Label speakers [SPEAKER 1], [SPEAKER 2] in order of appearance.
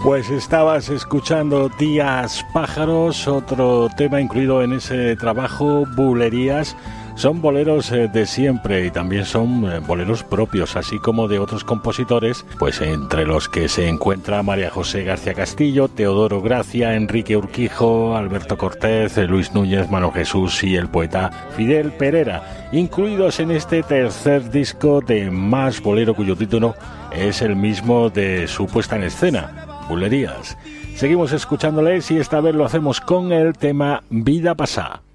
[SPEAKER 1] Pues estabas escuchando Días Pájaros, otro tema incluido en ese trabajo, Bulerías. Son boleros de siempre y también son boleros propios, así como de otros compositores, pues entre los que se encuentra María José García Castillo, Teodoro Gracia, Enrique Urquijo, Alberto Cortés, Luis Núñez, Manuel Jesús y el poeta Fidel Perera, incluidos en este tercer disco de Más Bolero, cuyo título es el mismo de su puesta en escena, Bulerías. Seguimos escuchándoles y esta vez lo hacemos con el tema Vida Pasá.